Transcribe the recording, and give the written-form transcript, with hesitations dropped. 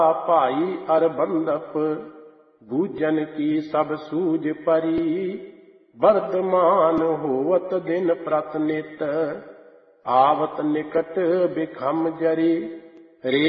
ਭਾਈ ਅਰ ਬੰਦਪ ਬੂਝਨ ਕੀ ਸਭ ਸੂਝ ਪਰੀ। ਵਰਤਮਾਨ ਹੋਵਤ ਦਿਨ ਪ੍ਰਤ ਨਿਤ ਆਵਤ ਨਿਕਟ ਬਿਖਮ ਜਰੀ। ਰੇ